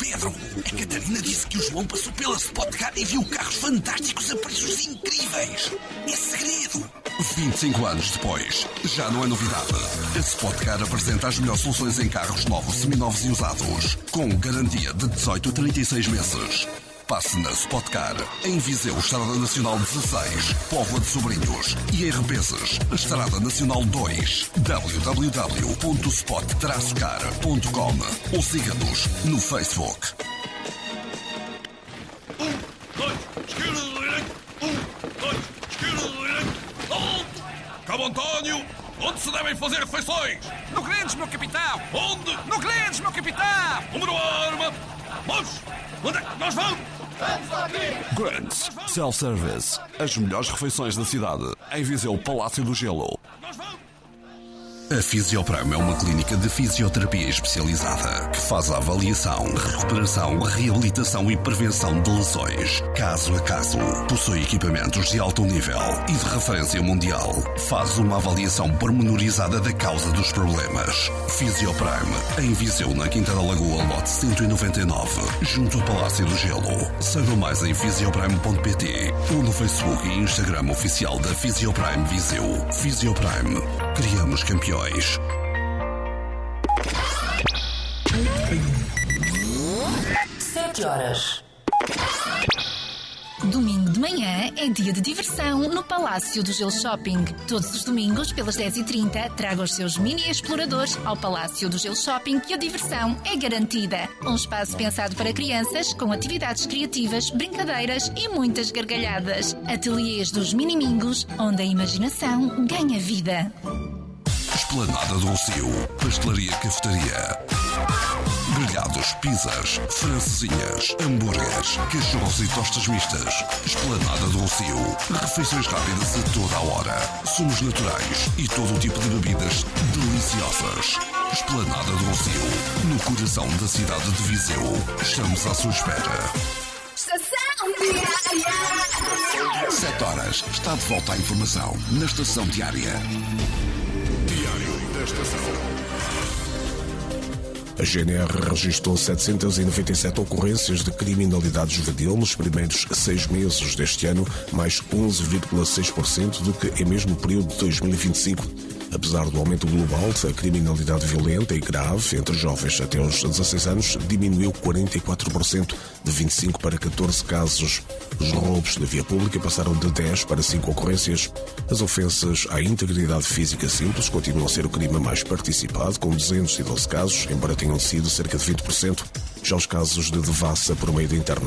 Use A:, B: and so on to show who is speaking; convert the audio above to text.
A: Pedro, a Catarina disse que o João passou pela Spotcar e viu carros fantásticos a preços incríveis. É segredo. 25 anos depois, já não é novidade. A Spotcar apresenta as melhores soluções em carros novos, seminovos e usados, com garantia de 18 a 36 meses. Passe na Spotcar, em Viseu, Estrada Nacional 16, Póvoa de Sobrinhos e em Rebeses, Estrada Nacional 2, www.spot-car.com ou siga-nos no Facebook.
B: 1, 2, esquerda do direito. 1, 2, esquerda do direito. Halt! Cabo António, onde se devem fazer refeições?
C: No Grandes, meu capitão!
B: Onde?
C: No Grandes, meu capitão!
B: Número arma. Vamos! Onde é que nós vamos?
D: Grants Self-Service. As melhores refeições da cidade. Em Viseu, Palácio do Gelo.
B: Nós vamos!
A: A Fisioprime é uma clínica de fisioterapia especializada que faz a avaliação, recuperação, reabilitação e prevenção de lesões, caso a caso. Possui equipamentos de alto nível e de referência mundial. Faz uma avaliação pormenorizada da causa dos problemas. Fisioprime, em Viseu, na Quinta da Lagoa, lote 199, junto ao Palácio do Gelo. Saiba mais em fisioprime.pt ou no Facebook e Instagram oficial da Fisioprime Viseu. Fisioprime. Criamos campeões.
E: 7 horas. Domingo de manhã é dia de diversão no Palácio do Gelo Shopping. Todos os domingos, pelas 10h30, traga os seus mini exploradores ao Palácio do Gelo Shopping, que a diversão é garantida. Um espaço pensado para crianças, com atividades criativas, brincadeiras e muitas gargalhadas. Ateliês dos Minimingos, onde a imaginação ganha vida.
A: Esplanada do Rossio, pastelaria, cafetaria, grelhados, pizzas, francesinhas, hambúrgueres, cachorros e tostas mistas. Esplanada do Rossio, refeições rápidas a toda a hora, sumos naturais e todo o tipo de bebidas deliciosas. Esplanada do Rossio, no coração da cidade de Viseu. Estamos à sua espera. 7 horas, está de volta à informação na Estação Diária.
F: A GNR registrou 797 ocorrências de criminalidade juvenil nos primeiros 6 meses deste ano, mais 11,6% do que em mesmo período de 2025. Apesar do aumento global da criminalidade violenta e grave entre jovens até aos 16 anos, diminuiu 44%, de 25 para 14 casos. Os roubos na via pública passaram de 10 para 5 ocorrências. As ofensas à integridade física simples continuam a ser o crime mais participado, com 212 casos, embora tenham sido cerca de 20%. Já os casos de devassa por meio da internet